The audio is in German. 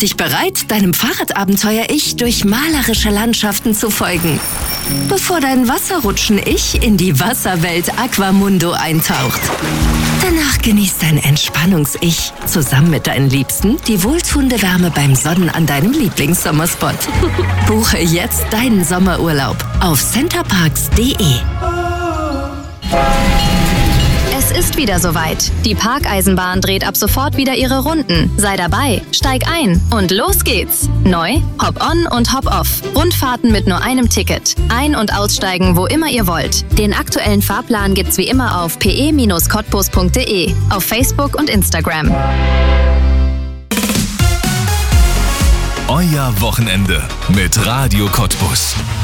dich bereit, deinem Fahrradabenteuer-Ich durch malerische Landschaften zu folgen, bevor dein Wasserrutschen-Ich in die Wasserwelt Aquamundo eintaucht. Danach genießt dein Entspannungs-Ich zusammen mit deinen Liebsten die wohltuende Wärme beim Sonnen an deinem Lieblingssommerspot. Buche jetzt deinen Sommerurlaub auf centerparks.de. Es ist wieder soweit. Die Parkeisenbahn dreht ab sofort wieder ihre Runden. Sei dabei, steig ein und los geht's. Neu, Hop-on und Hop-off. Rundfahrten mit nur einem Ticket. Ein- und aussteigen, wo immer ihr wollt. Den aktuellen Fahrplan gibt's wie immer auf pe-cottbus.de, auf Facebook und Instagram. Euer Wochenende mit Radio Cottbus.